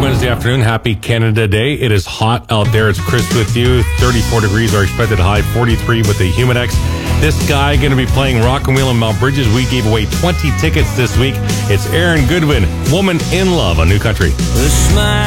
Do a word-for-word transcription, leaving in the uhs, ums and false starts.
Wednesday afternoon. Happy Canada Day. It is hot out there. It's Chris with you. thirty-four degrees are expected, high forty-three with the Humidex. This guy going to be playing Rock and Wheel in Mount Bridges. We gave away twenty tickets this week. It's Aaron Goodwin, Woman in Love on New Country. The smile